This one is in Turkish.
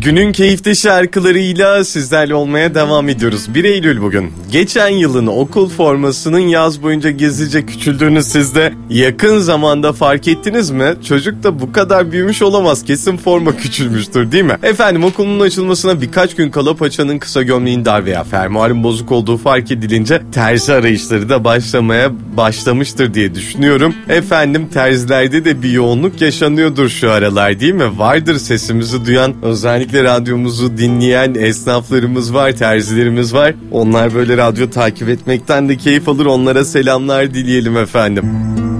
Günün keyifli şarkılarıyla sizlerle olmaya devam ediyoruz. 1 Eylül bugün. Geçen yılın okul formasının yaz boyunca gizlice küçüldüğünü siz de yakın zamanda fark ettiniz mi? Çocuk da bu kadar büyümüş olamaz. Kesin forma küçülmüştür değil mi? Efendim, okulun açılmasına birkaç gün kala paçanın kısa gömleğin dar veya fermuarın bozuk olduğu fark edilince terzi arayışları da başlamıştır diye düşünüyorum. Efendim, terzilerde de bir yoğunluk yaşanıyordur şu aralar değil mi? Vardır sesimizi duyan, özellikle radyomuzu dinleyen esnaflarımız var, terzilerimiz var. Onlar böyle radyo takip etmekten de keyif alır. Onlara selamlar dileyelim efendim.